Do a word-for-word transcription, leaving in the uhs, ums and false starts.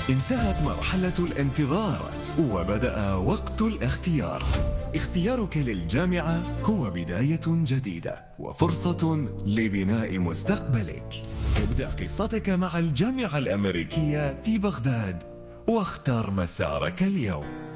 انتهت مرحلة الانتظار وبدأ وقت الاختيار. اختيارك للجامعة هو بداية جديدة وفرصة لبناء مستقبلك. ابدأ قصتك مع الجامعة الأمريكية في بغداد واختر مسارك اليوم.